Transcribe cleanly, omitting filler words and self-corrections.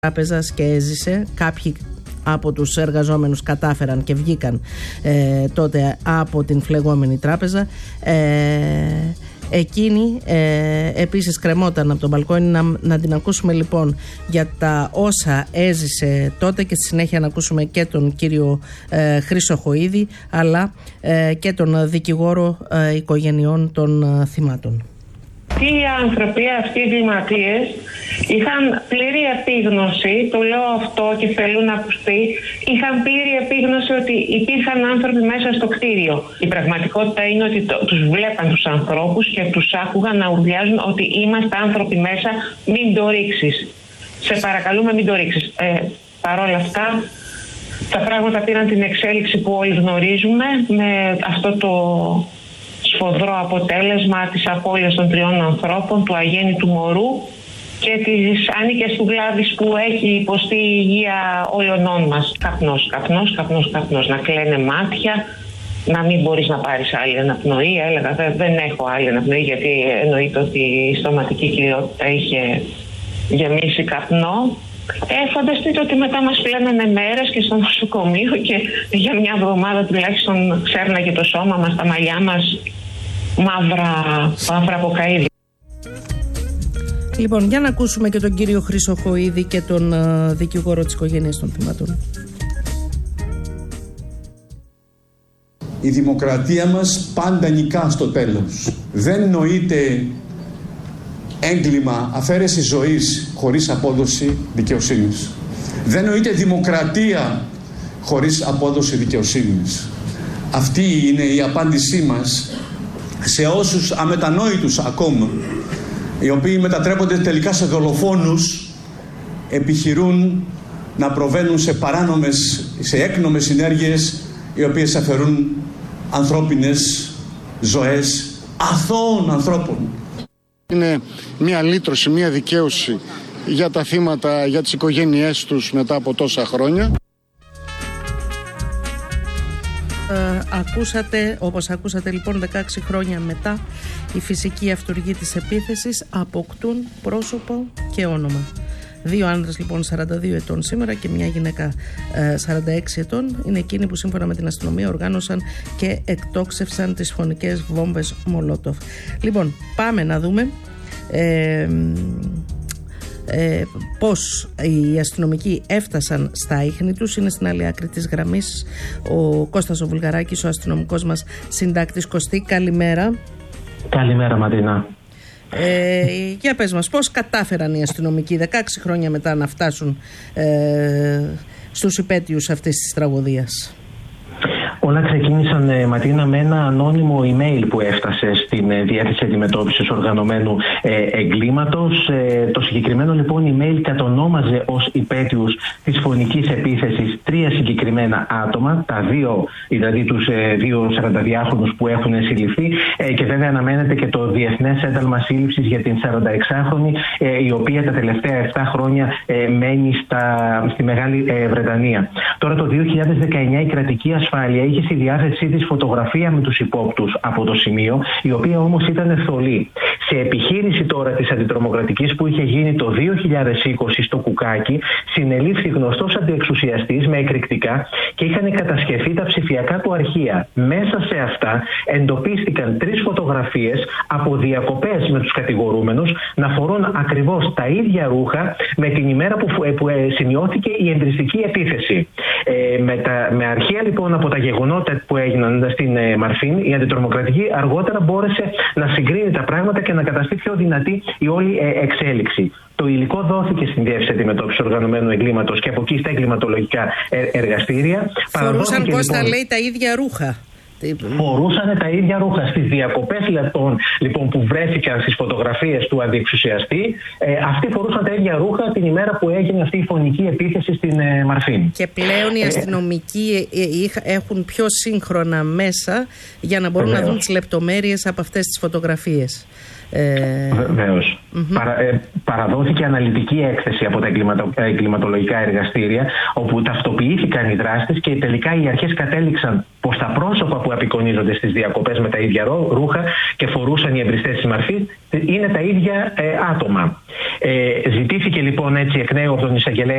τράπεζας και έζησε. Κάποιοι από τους εργαζόμενους κατάφεραν και βγήκαν τότε από την φλεγόμενη τράπεζα. Εκείνη επίσης κρεμόταν από τον μπαλκόνι. Να την ακούσουμε λοιπόν για τα όσα έζησε τότε και στη συνέχεια να ακούσουμε και τον κύριο Χρήσο Χοΐδη αλλά και τον δικηγόρο οικογενειών των θυμάτων. Αυτοί οι άνθρωποι, αυτοί οι εγκληματίες είχαν πλήρη επίγνωση, το λέω αυτό και θέλω να ακουστεί, είχαν πλήρη επίγνωση ότι υπήρχαν άνθρωποι μέσα στο κτίριο. Η πραγματικότητα είναι ότι τους βλέπαν τους ανθρώπους και τους άκουγαν να ουρλιάζουν ότι είμαστε άνθρωποι μέσα, μην το ρίξεις. Σε παρακαλούμε μην το ρίξεις. Παρ' όλα αυτά τα πράγματα πήραν την εξέλιξη που όλοι γνωρίζουμε με αυτό το σφοδρό αποτέλεσμα της απώλειας των 3 ανθρώπων, του αγέννητου μωρού και της άνοικες του Γλάδης που έχει υποστεί η υγεία όλων μας. Καπνός, να κλαίνε μάτια, να μην μπορείς να πάρεις άλλη αναπνοή. Έλεγα δεν έχω άλλη αναπνοή γιατί εννοείται ότι η στοματική κοιλιότητα είχε γεμίσει καπνό. Φανταστείτε ότι μετά μας πλένανε μέρες και στο νοσοκομείο και για μια εβδομάδα τουλάχιστον ξέρναγε το σώμα μας, τα μαλλιά μας μαύρα από καΐδι. Λοιπόν, για να ακούσουμε και τον κύριο Χρήσο Χοΐδη και τον δικηγόρο της οικογένειας των θυμάτων. Η δημοκρατία μας πάντα νικά στο τέλος. Δεν νοείται έγκλημα αφαίρεση ζωής χωρίς απόδοση δικαιοσύνης. Δεν νοείται δημοκρατία χωρίς απόδοση δικαιοσύνης. Αυτή είναι η απάντησή μας σε όσους αμετανόητους ακόμα, οι οποίοι μετατρέπονται τελικά σε δολοφόνους, επιχειρούν να προβαίνουν σε έκνομες συνέργειες οι οποίες αφαιρούν ανθρώπινες ζωές αθώων ανθρώπων. Είναι μια λύτρωση, μια δικαίωση για τα θύματα, για τις οικογένειές τους μετά από τόσα χρόνια. Όπως ακούσατε λοιπόν, 16 χρόνια μετά, οι φυσικοί αυτούργοι της επίθεσης αποκτούν πρόσωπο και όνομα. 2 άνδρες λοιπόν 42 ετών σήμερα και μια γυναίκα 46 ετών είναι εκείνοι που σύμφωνα με την αστυνομία οργάνωσαν και εκτόξευσαν τις φωνικές βόμβες Μολότοφ. Λοιπόν, πάμε να δούμε πώς οι αστυνομικοί έφτασαν στα ίχνη τους. Είναι στην άλλη άκρη της γραμμής ο Κώστας ο Βουλγαράκης, ο αστυνομικός μας συντάκτης. Κωστή, καλημέρα. Καλημέρα Μαρίνα. Για πες μας, πώς κατάφεραν οι αστυνομικοί 16 χρόνια μετά να φτάσουν στους υπαίτιους αυτής της τραγωδίας? Όλα ξεκίνησαν, Ματίνα, με ένα ανώνυμο email που έφτασε στην Διεύθυνση Αντιμετώπισης Οργανωμένου Εγκλήματος. Το συγκεκριμένο λοιπόν email κατονόμαζε ως υπαίτιους της φωνικής επίθεσης 3 συγκεκριμένα άτομα, τα 2, δηλαδή τους 2 42χρονους που έχουν συλληφθεί, και βέβαια αναμένεται και το Διεθνές Ένταλμα Σύλληψης για την 46χρονη, η οποία τα τελευταία 7 χρόνια μένει στη Μεγάλη Βρετανία. Τώρα το 2019 η κρατική ασφάλεια είχε στη διάθεσή της φωτογραφία με τους υπόπτους από το σημείο, η οποία όμως ήταν θολή. Σε επιχείρηση τώρα της αντιτρομοκρατικής που είχε γίνει το 2020 στο Κουκάκι, συνελήφθη γνωστός αντιεξουσιαστής με εκρηκτικά και είχαν κατασχεθεί τα ψηφιακά του αρχεία. Μέσα σε αυτά εντοπίστηκαν 3 φωτογραφίες από διακοπές με τους κατηγορούμενους να φορούν ακριβώς τα ίδια ρούχα με την ημέρα που σημειώθηκε η εντριστική επίθεση. Με αρχεία λοιπόν από τα γεγονότα που έγιναν στην Μαρφίν, η αντιτρομοκρατική αργότερα μπόρεσε να συγκρίνει τα πράγματα και να καταστεί πιο δυνατή η όλη εξέλιξη. Το υλικό δόθηκε στην Διεύθυνση Αντιμετώπισης Οργανωμένου Εγκλήματος και από εκεί στα εγκληματολογικά εργαστήρια. Φορούσαν, Κώστα, λέει, τα ίδια ρούχα. Φορούσαν τα ίδια ρούχα. Στις διακοπές λοιπόν που βρέθηκαν στις φωτογραφίες του αντιεξουσιαστή, αυτοί φορούσαν τα ίδια ρούχα την ημέρα που έγινε αυτή η φωνική επίθεση στην Μαρφίν. Και πλέον οι αστυνομικοί έχουν πιο σύγχρονα μέσα για να μπορούν να δουν τις λεπτομέρειες από αυτές τις φωτογραφίες. Βεβαίως. Παραδόθηκε αναλυτική έκθεση από τα εγκληματολογικά εργαστήρια, όπου ταυτοποιήθηκαν οι δράστες και τελικά οι αρχές κατέληξαν πως τα πρόσωπα που απεικονίζονται στις διακοπές με τα ίδια ρούχα και φορούσαν οι εμπριστές της Μαρφής είναι τα ίδια άτομα. Ζητήθηκε λοιπόν έτσι εκ νέου από τον εισαγγελέα